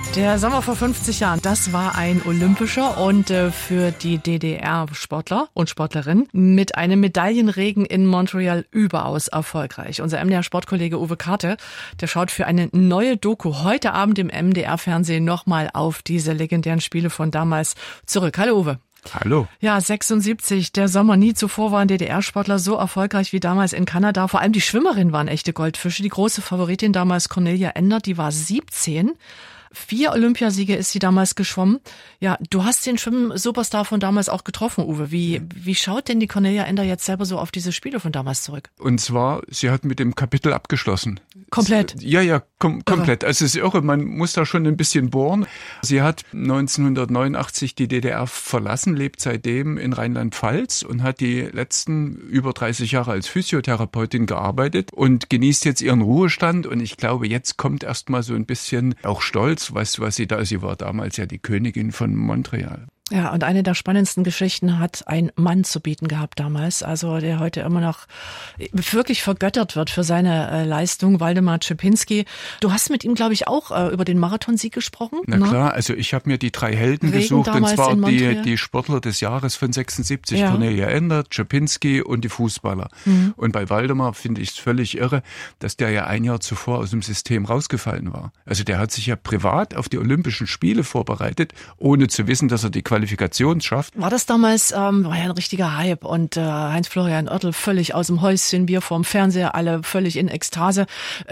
Der Sommer vor 50 Jahren, das war ein olympischer und für die DDR-Sportler und Sportlerinnen mit einem Medaillenregen in Montreal überaus erfolgreich. Unser MDR-Sportkollege Uwe Karte, der schaut für eine neue Doku heute Abend im MDR-Fernsehen nochmal auf diese legendären Spiele von damals zurück. Hallo Uwe. Hallo. Ja, 76, der Sommer. Nie zuvor waren DDR-Sportler so erfolgreich wie damals in Kanada. Vor allem die Schwimmerinnen waren echte Goldfische. Die große Favoritin damals Cornelia Ender, die war 17. 4 Olympiasiege ist sie damals geschwommen. Ja, du hast den Schwimm-Superstar von damals auch getroffen, Uwe. Wie schaut denn die Cornelia Ender jetzt selber so auf diese Spiele von damals zurück? Und zwar, sie hat mit dem Kapitel abgeschlossen. Komplett? Ja, komplett. Also es ist irre, man muss da schon ein bisschen bohren. Sie hat 1989 die DDR verlassen, lebt seitdem in Rheinland-Pfalz und hat die letzten über 30 Jahre als Physiotherapeutin gearbeitet und genießt jetzt ihren Ruhestand. Und ich glaube, jetzt kommt erst mal so ein bisschen auch Stolz. Weißt du, was sie da ist? Sie war damals ja die Königin von Montreal. Ja, und eine der spannendsten Geschichten hat ein Mann zu bieten gehabt damals, also der heute immer noch wirklich vergöttert wird für seine Leistung, Waldemar Czapinski. Du hast mit ihm, glaube ich, auch über den Marathonsieg gesprochen. Na klar, also ich habe mir die 3 Helden gesucht, und zwar die Sportler des Jahres von 76, ja. Cornelia Ender, Czapinski und die Fußballer. Mhm. Und bei Waldemar finde ich es völlig irre, dass der ja ein Jahr zuvor aus dem System rausgefallen war. Also der hat sich ja privat auf die Olympischen Spiele vorbereitet, ohne zu wissen, dass er die Qualifikation schafft. War das damals, war ja ein richtiger Hype und Heinz-Florian Oertel völlig aus dem Häuschen, wir vorm Fernseher, alle völlig in Ekstase.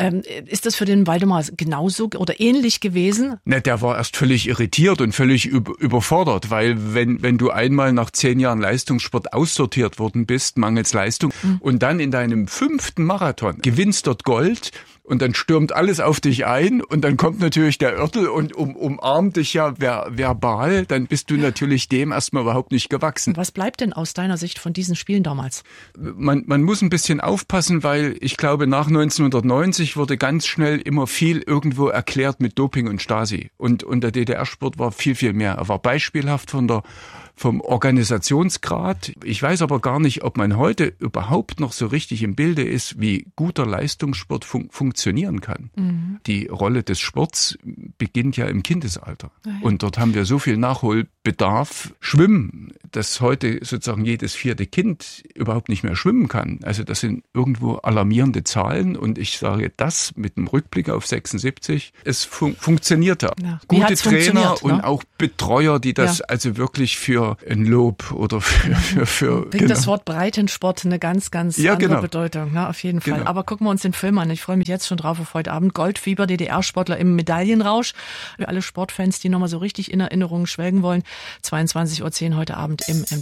Ist das für den Waldemar genauso oder ähnlich gewesen? Ne, der war erst völlig irritiert und völlig überfordert, weil wenn du einmal nach 10 Jahren Leistungssport aussortiert worden bist, mangels Leistung, und dann in deinem 5. Marathon gewinnst dort Gold, und dann stürmt alles auf dich ein und dann kommt natürlich der Oertel und umarmt dich ja verbal, dann bist du natürlich dem erstmal überhaupt nicht gewachsen. Was bleibt denn aus deiner Sicht von diesen Spielen damals? Man muss ein bisschen aufpassen, weil ich glaube, nach 1990 wurde ganz schnell immer viel irgendwo erklärt mit Doping und Stasi. Und der DDR-Sport war viel, viel mehr. Er war beispielhaft vom Organisationsgrad. Ich weiß aber gar nicht, ob man heute überhaupt noch so richtig im Bilde ist, wie guter Leistungssport funktionieren kann. Mhm. Die Rolle des Sports beginnt ja im Kindesalter. Ja. Und dort haben wir so viel Nachholbedarf. Schwimmen, dass heute sozusagen jedes 4. Kind überhaupt nicht mehr schwimmen kann. Also das sind irgendwo alarmierende Zahlen. Und ich sage das mit dem Rückblick auf 76. Es funktionierte. Ja. Gute Trainer und auch Betreuer, die das also wirklich für ein Lob oder für Bringt das Wort Breitensport eine ganz, ganz andere Bedeutung, ne? Auf jeden Fall. Genau. Aber gucken wir uns den Film an. Ich freue mich jetzt schon drauf auf heute Abend. Goldfieber, DDR-Sportler im Medaillenrausch. Für alle Sportfans, die nochmal so richtig in Erinnerungen schwelgen wollen. 22:10 Uhr heute Abend im